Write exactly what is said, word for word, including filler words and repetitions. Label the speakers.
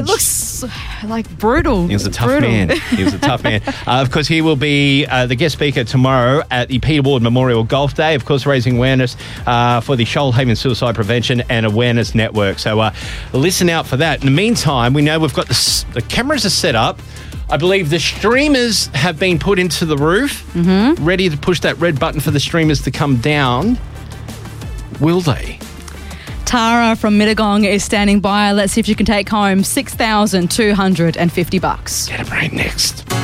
Speaker 1: It looks like brutal.
Speaker 2: He was a tough
Speaker 1: brutal.
Speaker 2: man. He was a tough man. Uh, of course, he will be uh, the guest speaker tomorrow at the Peter Ward Memorial Golf Day, of course, raising awareness uh, for the Shoalhaven Suicide Prevention and Awareness Network. So uh, listen out for that. In the meantime, we know we've got the, s- the cameras are set up. I believe the streamers have been put into the roof, mm-hmm. ready to push that red button for the streamers to come down. Will they?
Speaker 1: Tara from Mittagong is standing by. Let's see if you can take home six thousand two hundred fifty bucks.
Speaker 2: Get it right next.